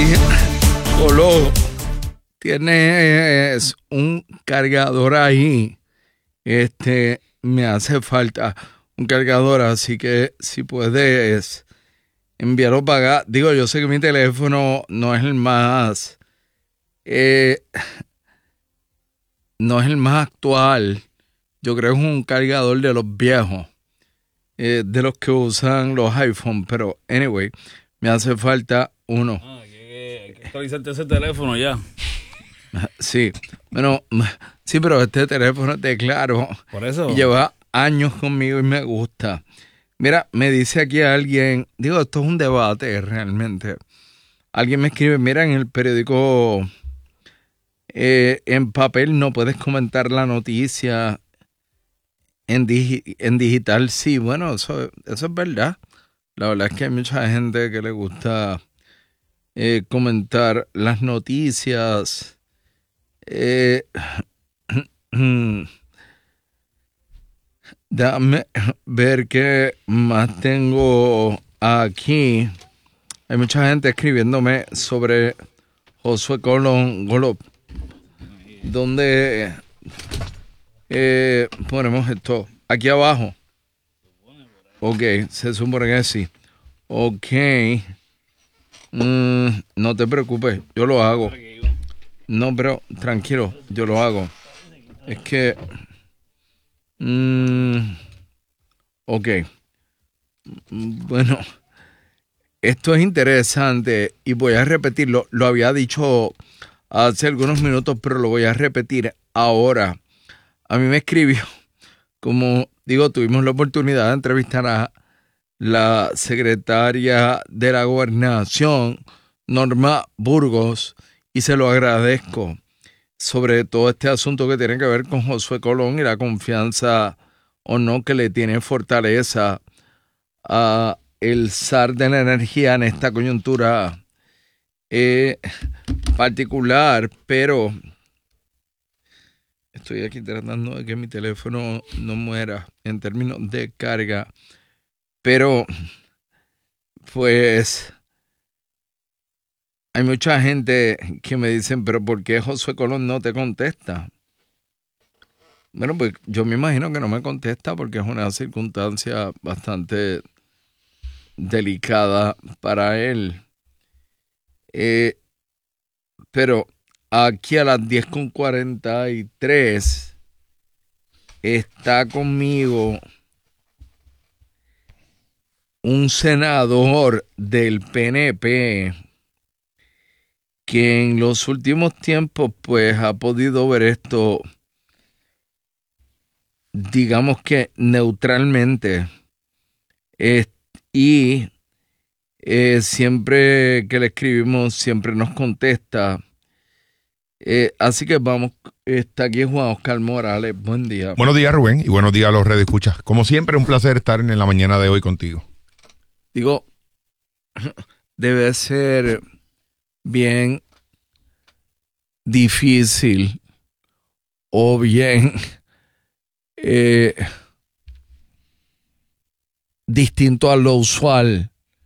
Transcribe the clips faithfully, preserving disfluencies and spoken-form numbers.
Y Colo, tienes un cargador ahí. Este, me hace falta un cargador, así que si puedes enviarlo para acá. Digo, yo sé que mi teléfono no es el más, eh, no es el más actual. Yo creo que es un cargador de los viejos, eh, de los que usan los iPhone, pero anyway, me hace falta uno. Ah, hay que, hay que actualizarte ese teléfono ya. Sí, bueno, sí, pero este teléfono es de Claro. Por eso. Y lleva años conmigo y me gusta. Mira, me dice aquí alguien, digo, esto es un debate realmente. Alguien me escribe, mira, en el periódico, eh, en papel no puedes comentar la noticia, en, digi- en digital sí. Bueno, eso, eso es verdad. La verdad es que hay mucha gente que le gusta eh, comentar las noticias. Eh, Déjame ver qué más tengo aquí. Hay mucha gente escribiéndome sobre Josué Colón Golop. ¿Dónde eh, ponemos esto? Aquí abajo. Ok, se supone que sí. Ok. Mm, no te preocupes, yo lo hago. No, pero tranquilo, yo lo hago. Es que... Mm, ok. Bueno, esto es interesante y voy a repetirlo. Lo había dicho hace algunos minutos, pero lo voy a repetir ahora. A mí me escribió, como digo, tuvimos la oportunidad de entrevistar a la secretaria de la Gobernación, Norma Burgos, y se lo agradezco, sobre todo este asunto que tiene que ver con Josué Colón y la confianza o no que le tiene fortaleza a el zar de la energía en esta coyuntura eh, particular, pero estoy aquí tratando de que mi teléfono no muera en términos de carga, pero pues hay mucha gente que me dicen, pero ¿por qué Josué Colón no te contesta? Bueno, pues yo me imagino que no me contesta porque es una circunstancia bastante delicada para él. Eh, pero aquí a las diez con cuarenta y tres está conmigo un senador del P N P que en los últimos tiempos pues ha podido ver esto, digamos que neutralmente, eh, y eh, siempre que le escribimos siempre nos contesta. Eh, así que vamos, está aquí Juan Oscar Morales. Buen día. Buenos días, Rubén, y buenos días a los redescuchas. Como siempre, un placer estar en la mañana de hoy contigo. Digo, debe ser bien difícil o bien eh, distinto a lo usual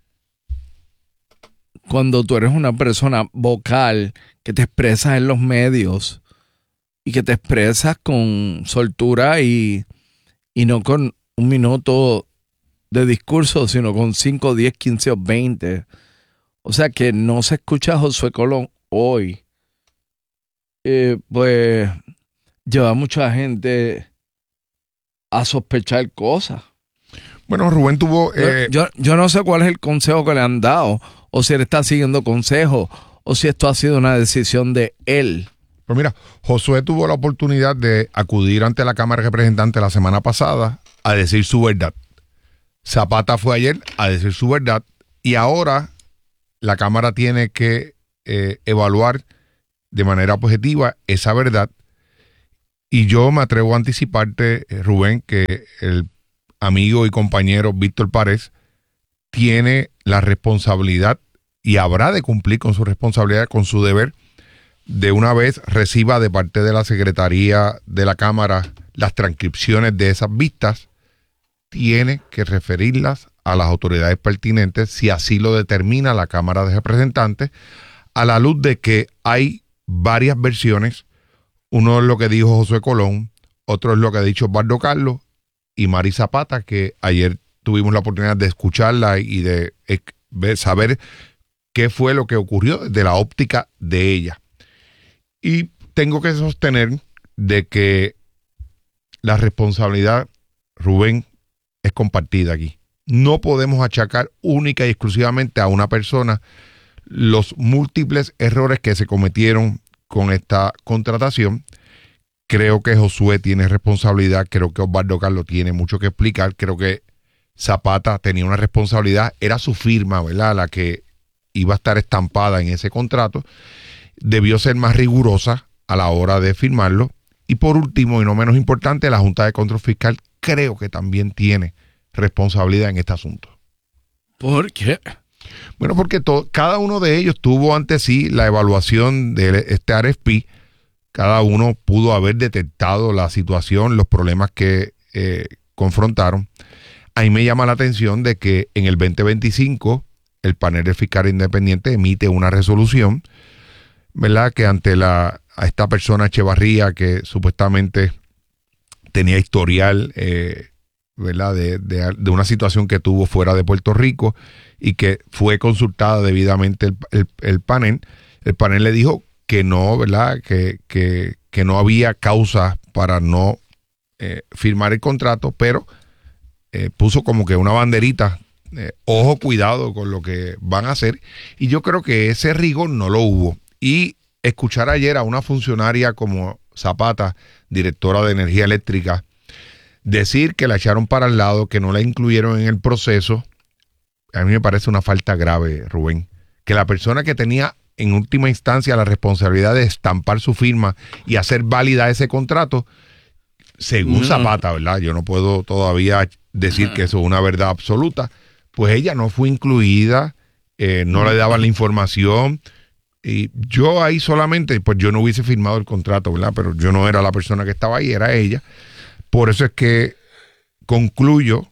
cuando tú eres una persona vocal que te expresas en los medios y que te expresas con soltura y, y no con un minuto de discurso, sino con cinco, diez, quince o veinte. O sea que no se escucha a Josué Colón hoy. Eh, pues lleva mucha gente a sospechar cosas. Bueno, Rubén tuvo... Eh... Yo, yo, yo no sé cuál es el consejo que le han dado, o si él está siguiendo consejos, o si esto ha sido una decisión de él. Pero mira, Josué tuvo la oportunidad de acudir ante la Cámara de Representantes la semana pasada a decir su verdad. Zapata fue ayer a decir su verdad y ahora la Cámara tiene que eh, evaluar de manera objetiva esa verdad. Y yo me atrevo a anticiparte, Rubén, que el amigo y compañero Víctor Párez tiene la responsabilidad y habrá de cumplir con su responsabilidad, con su deber, de una vez reciba de parte de la Secretaría de la Cámara las transcripciones de esas vistas, tiene que referirlas a las autoridades pertinentes, si así lo determina la Cámara de Representantes, a la luz de que hay varias versiones. Uno es lo que dijo Josué Colón, otro es lo que ha dicho Osvaldo Carlos y Mari Zapata, que ayer tuvimos la oportunidad de escucharla y de eh, saber qué fue lo que ocurrió desde la óptica de ella. Y tengo que sostener de que la responsabilidad, Rubén, es compartida aquí. No podemos achacar única y exclusivamente a una persona los múltiples errores que se cometieron con esta contratación. Creo que Josué tiene responsabilidad, creo que Osvaldo Carlos tiene mucho que explicar, creo que Zapata tenía una responsabilidad, era su firma, ¿verdad?, la que iba a estar estampada en ese contrato, debió ser más rigurosa a la hora de firmarlo. Y por último, y no menos importante, la Junta de Control Fiscal creo que también tiene responsabilidad en este asunto. ¿Por qué? Bueno, porque to- cada uno de ellos tuvo ante sí la evaluación de este R F P. Cada uno pudo haber detectado la situación, los problemas que eh, confrontaron. A mí me llama la atención de que en el veinte veinticinco el panel de fiscal independiente emite una resolución, ¿verdad?, que ante la a esta persona Echevarría, que supuestamente tenía historial, eh, ¿verdad?, de, de, de una situación que tuvo fuera de Puerto Rico y que fue consultada debidamente el, el, el panel, el panel le dijo que no, ¿verdad?, que, que, que no había causa para no eh, firmar el contrato, pero eh, puso como que una banderita, eh, ojo, cuidado con lo que van a hacer, y yo creo que ese rigor no lo hubo. Y escuchar ayer a una funcionaria como Zapata, directora de energía eléctrica, decir que la echaron para el lado, que no la incluyeron en el proceso, a mí me parece una falta grave, Rubén. Que la persona que tenía en última instancia la responsabilidad de estampar su firma y hacer válida ese contrato, según no. Zapata, ¿verdad? Yo no puedo todavía decir no. que eso es una verdad absoluta, pues ella no fue incluida, eh, no, no le daban la información. Y yo ahí solamente, pues yo no hubiese firmado el contrato, ¿verdad? Pero yo no era la persona que estaba ahí, era ella. Por eso es que concluyo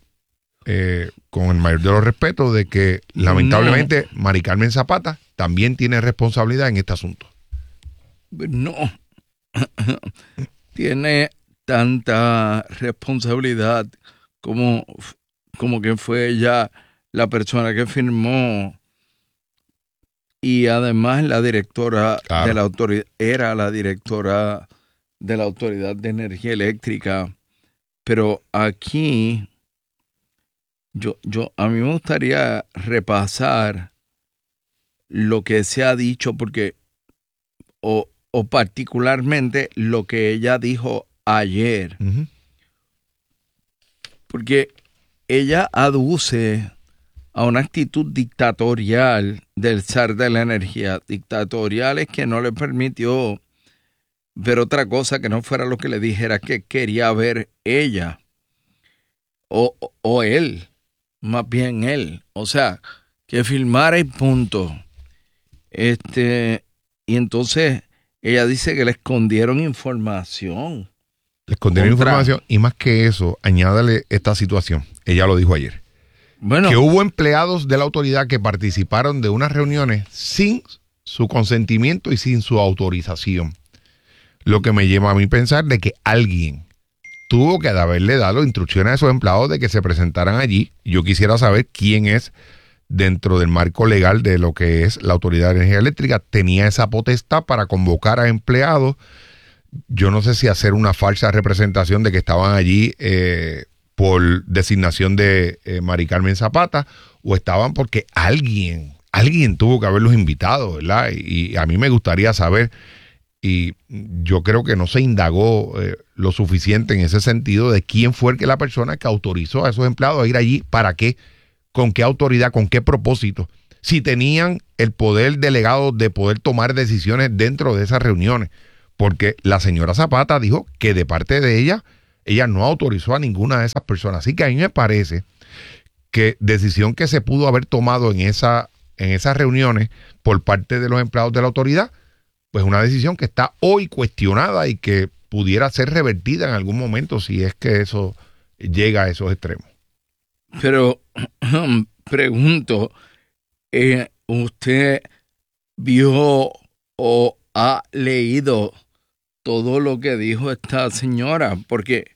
eh, con el mayor de los respetos de que lamentablemente no. Mari Carmen Zapata también tiene responsabilidad en este asunto. No, tiene tanta responsabilidad como, como que fue ella la persona que firmó. Y además la directora claro. de la autoridad, era la directora de la Autoridad de Energía Eléctrica. Pero aquí, yo, yo, a mí me gustaría repasar lo que se ha dicho, porque, o, o particularmente lo que ella dijo ayer. Uh-huh. Porque ella aduce a una actitud dictatorial del zar de la energía. Dictatorial es que no le permitió ver otra cosa que no fuera lo que le dijera que quería ver ella. O, o, o él, más bien él. O sea, que filmara y punto. Este, y entonces ella dice que le escondieron información. Le escondieron contra... información y más que eso, añádale esta situación. Ella lo dijo ayer. Bueno, que hubo empleados de la autoridad que participaron de unas reuniones sin su consentimiento y sin su autorización. Lo que me lleva a mí a pensar de que alguien tuvo que haberle dado instrucciones a esos empleados de que se presentaran allí. Yo quisiera saber quién es, dentro del marco legal de lo que es la Autoridad de Energía Eléctrica, tenía esa potestad para convocar a empleados. Yo no sé si hacer una falsa representación de que estaban allí eh, por designación de eh, Mari Carmen Zapata, o estaban porque alguien, alguien tuvo que haberlos invitado, ¿verdad? Y, y a mí me gustaría saber, y yo creo que no se indagó eh, lo suficiente en ese sentido de quién fue el que la persona que autorizó a esos empleados a ir allí, para qué, con qué autoridad, con qué propósito, si tenían el poder delegado de poder tomar decisiones dentro de esas reuniones, porque la señora Zapata dijo que de parte de ella, ella no autorizó a ninguna de esas personas. Así que a mí me parece que decisión que se pudo haber tomado en, esa, en esas reuniones por parte de los empleados de la autoridad, pues una decisión que está hoy cuestionada y que pudiera ser revertida en algún momento si es que eso llega a esos extremos. Pero pregunto, eh, usted vio o ha leído todo lo que dijo esta señora, porque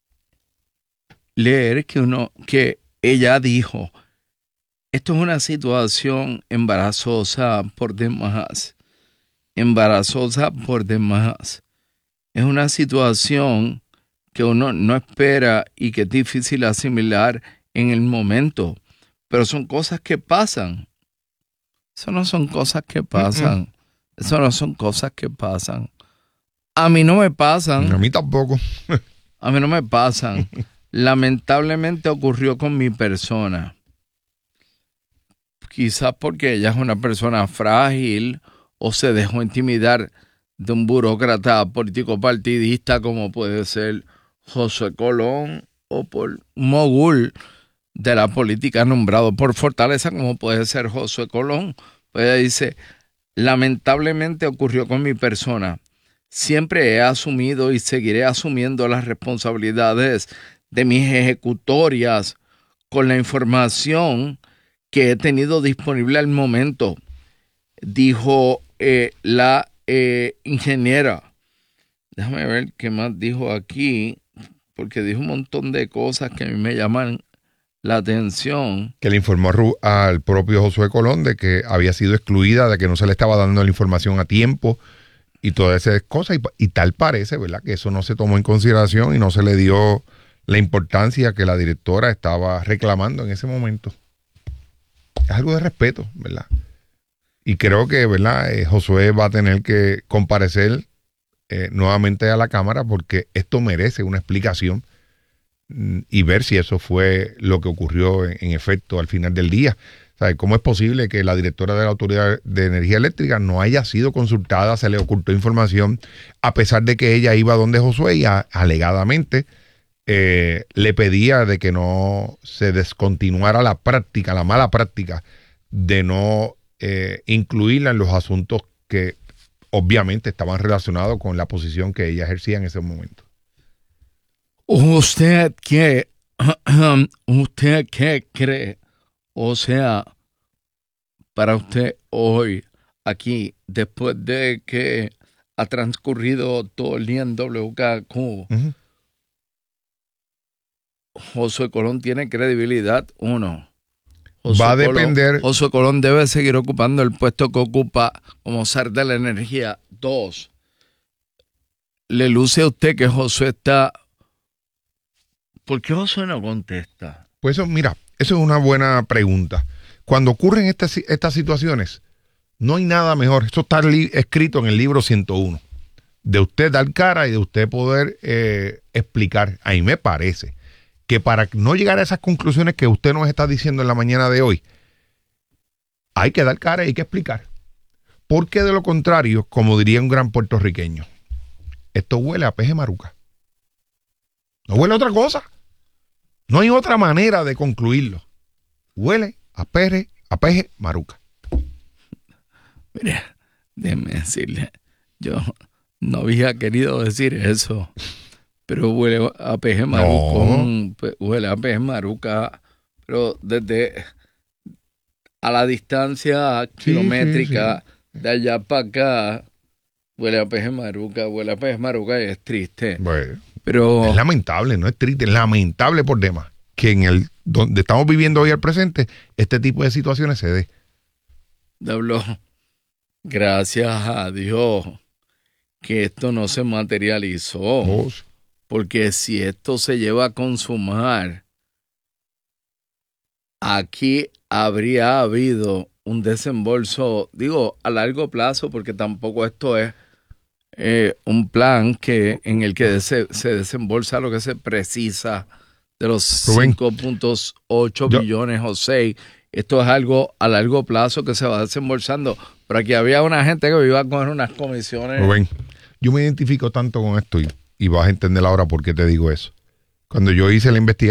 leer que uno que ella dijo, esto es una situación embarazosa por demás, embarazosa por demás. Es una situación que uno no espera y que es difícil asimilar en el momento, pero son cosas que pasan. Eso no son cosas que pasan. Uh-uh. Eso no son cosas que pasan. A mí no me pasan. A mí tampoco. A mí no me pasan. Lamentablemente ocurrió con mi persona. Quizás porque ella es una persona frágil o se dejó intimidar de un burócrata político partidista como puede ser Josué Colón o por un mogul de la política nombrado por Fortaleza como puede ser Josué Colón. Pues ella dice, lamentablemente ocurrió con mi persona. Siempre he asumido y seguiré asumiendo las responsabilidades de mis ejecutorias con la información que he tenido disponible al momento, dijo eh, la eh, ingeniera. Déjame ver qué más dijo aquí, porque dijo un montón de cosas que a mí me llaman la atención. Que le informó al propio Josué Colón de que había sido excluida, de que no se le estaba dando la información a tiempo y todas esas cosas. Y, y tal parece, ¿verdad?, que eso no se tomó en consideración y no se le dio la importancia que la directora estaba reclamando en ese momento. Es algo de respeto, ¿verdad? Y creo que, ¿verdad?, eh, Josué va a tener que comparecer eh, nuevamente a la Cámara porque esto merece una explicación mm, y ver si eso fue lo que ocurrió en, en efecto al final del día. ¿Sabe? ¿Cómo es posible que la directora de la Autoridad de Energía Eléctrica no haya sido consultada, se le ocultó información, a pesar de que ella iba donde Josué y a, alegadamente eh, le pedía de que no se descontinuara la práctica, la mala práctica de no eh, incluirla en los asuntos que obviamente estaban relacionados con la posición que ella ejercía en ese momento? ¿Usted qué, usted qué cree? O sea, para usted hoy, aquí, después de que ha transcurrido todo el día en W K Q, uh-huh. Josué Colón tiene credibilidad, uno. Josué Va a Colón, depender. Josué Colón debe seguir ocupando el puesto que ocupa como zar de la energía. Dos, le luce a usted que Josué está... ¿Por qué Josué no contesta? Pues eso, mira, eso es una buena pregunta. Cuando ocurren estas, estas situaciones, no hay nada mejor. Esto está li- escrito en el libro ciento uno. De usted dar cara y de usted poder eh, explicar. A mí me parece que para no llegar a esas conclusiones que usted nos está diciendo en la mañana de hoy, hay que dar cara y hay que explicar. Porque de lo contrario, como diría un gran puertorriqueño, esto huele a peje maruca. No huele a otra cosa. No hay otra manera de concluirlo. Huele a peje, a peje maruca. Mire, déjeme decirle, yo no había querido decir eso, pero huele a peje maruca, no. Huele a peje maruca, pero desde a la distancia sí, kilométrica sí, sí. de allá para acá, huele a peje maruca, huele a peje maruca y es triste. Bueno. Pero es lamentable, no es triste, es lamentable por demás que en el donde estamos viviendo hoy al presente, este tipo de situaciones se dé. Diablo, gracias a Dios que esto no se materializó. Oh. Porque si esto se lleva a consumar, aquí habría habido un desembolso, digo, a largo plazo, porque tampoco esto es Eh, un plan que en el que se, se desembolsa lo que se precisa de los cinco punto ocho billones o seis. Esto es algo a largo plazo que se va desembolsando. Pero aquí había una gente que iba a coger unas comisiones. Rubén, yo me identifico tanto con esto y, y vas a entender ahora por qué te digo eso. Cuando yo hice la investigación